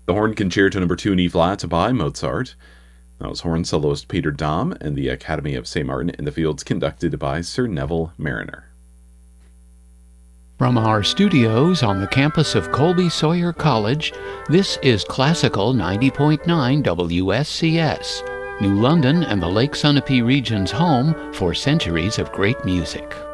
The Horn Concerto No. 2 in E-flat by Mozart. That was horn soloist Peter Dahm and the Academy of St. Martin in the Fields, conducted by Sir Neville Mariner. From our studios on the campus of Colby Sawyer College, this is Classical 90.9 WSCS, New London and the Lake Sunapee region's home for centuries of great music.